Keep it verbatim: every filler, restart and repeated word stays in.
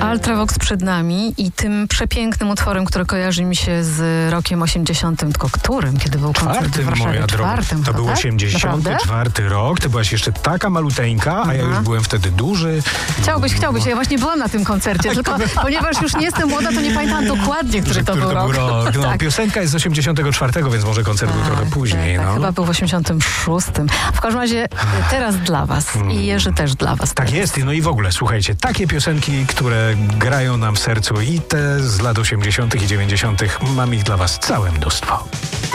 Ultravox przed nami i tym przepięknym utworem, który kojarzy mi się z rokiem osiemdziesiątym, tylko którym? Kiedy był koncert Czwartym, w Warszawie? moja droga. Czwartym, To był tak? osiemdziesiąty czwarty rok. Ty byłaś jeszcze taka maluteńka, a ja już byłem wtedy duży. Chciałbyś, chciałbyś. Ja właśnie byłam na tym koncercie, tylko ponieważ już nie jestem młoda, to nie pamiętam dokładnie, który to Który był to rok. był rok. No, Tak. Piosenka jest z osiemdziesiątego czwartego, więc może koncert był trochę później. Tak, tak, no. chyba był w osiemdziesiątym szóstym. W każdym razie teraz dla was i Jerzy też dla was. Tak jest. No i w ogóle, słuchajcie, takie piosenki, które grają nam w sercu i te z lat osiemdziesiątych i dziewięćdziesiątych mam ich dla was całe mnóstwo.